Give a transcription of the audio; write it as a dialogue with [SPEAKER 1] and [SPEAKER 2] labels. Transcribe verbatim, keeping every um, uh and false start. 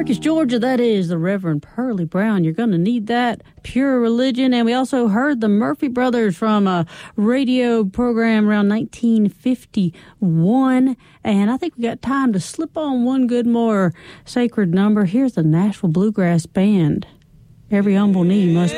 [SPEAKER 1] Cletus, Georgia, that is the Reverend Pearlie Brown. You're going to need that. Pure Religion. And we also heard the Murphy Brothers from a radio program around nineteen fifty-one. And I think we got time to slip on one good more sacred number. Here's the Nashville Bluegrass Band. Every humble knee must